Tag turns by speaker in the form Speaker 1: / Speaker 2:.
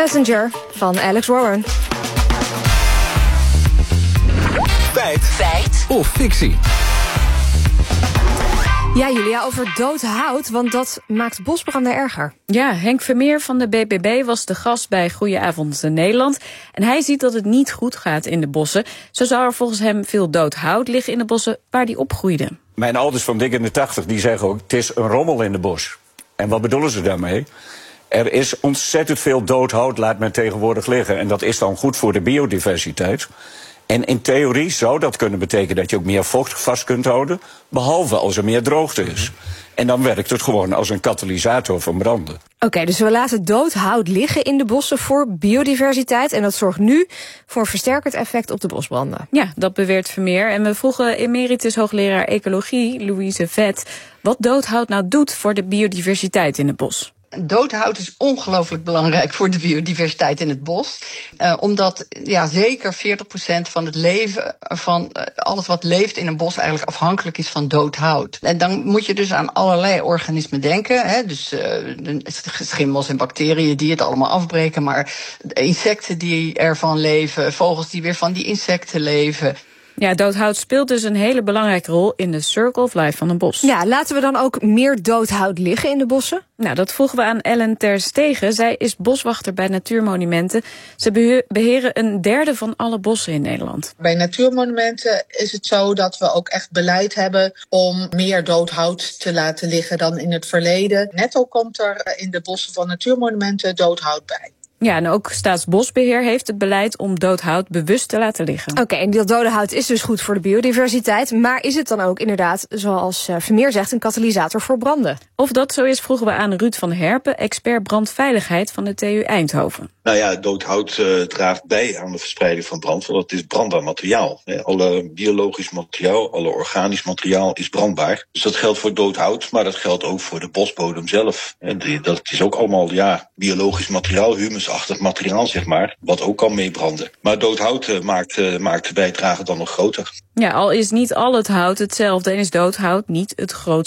Speaker 1: Passenger van Alex Warren.
Speaker 2: Feit of fictie?
Speaker 1: Ja, Julia, over dood hout, want dat maakt bosbranden erger.
Speaker 3: Ja, Henk Vermeer van de BBB was de gast bij Goedenavond Nederland. En hij ziet dat het niet goed gaat in de bossen. Zo zou er volgens hem veel dood hout liggen in de bossen waar die opgroeide.
Speaker 4: Mijn ouders van dik in de 80 die zeggen ook, het is een rommel in de bos. En wat bedoelen ze daarmee? Er is ontzettend veel dood hout, laat men tegenwoordig liggen. En dat is dan goed voor de biodiversiteit. En in theorie zou dat kunnen betekenen dat je ook meer vocht vast kunt houden, behalve als er meer droogte is. En dan werkt het gewoon als een katalysator van branden.
Speaker 1: Oké, dus we laten dood hout liggen in de bossen voor biodiversiteit. En dat zorgt nu voor een versterkend effect op de bosbranden.
Speaker 3: Ja, dat beweert Vermeer. En we vroegen emeritus hoogleraar ecologie, Louise Vet, wat dood hout nou doet voor de biodiversiteit in het bos.
Speaker 5: Dood hout is ongelooflijk belangrijk voor de biodiversiteit in het bos. Omdat zeker 40% van het leven, van alles wat leeft in een bos eigenlijk afhankelijk is van dood hout. En dan moet je dus aan allerlei organismen denken. Hè? Dus schimmels en bacteriën die het allemaal afbreken. Maar insecten die ervan leven, vogels die weer van die insecten leven.
Speaker 3: Ja, dood hout speelt dus een hele belangrijke rol in de circle of life van een bos.
Speaker 1: Ja, laten we dan ook meer dood hout liggen in de bossen?
Speaker 3: Nou, dat vroegen we aan Ellen ter Stegen. Zij is boswachter bij Natuurmonumenten. Ze beheren een derde van alle bossen in Nederland.
Speaker 6: Bij Natuurmonumenten is het zo dat we ook echt beleid hebben om meer dood hout te laten liggen dan in het verleden. Netto komt er in de bossen van Natuurmonumenten dood hout bij.
Speaker 3: Ja, en ook Staatsbosbeheer heeft het beleid om dood hout bewust te laten liggen.
Speaker 1: Oké, en dat dode hout is dus goed voor de biodiversiteit. Maar is het dan ook inderdaad, zoals Vermeer zegt, een katalysator voor branden?
Speaker 3: Of dat zo is, vroegen we aan Ruud van Herpen, expert brandveiligheid van de TU Eindhoven.
Speaker 7: Nou ja, dood hout draagt bij aan de verspreiding van brand, want het is brandbaar materiaal. Alle biologisch materiaal, alle organisch materiaal is brandbaar. Dus dat geldt voor dood hout, maar dat geldt ook voor de bosbodem zelf. Dat is ook allemaal biologisch materiaal, humusachtig materiaal, zeg maar, wat ook kan meebranden. Maar dood hout maakt de bijdrage dan nog groter.
Speaker 3: Ja, al is niet al het hout hetzelfde en is dood hout niet het grootste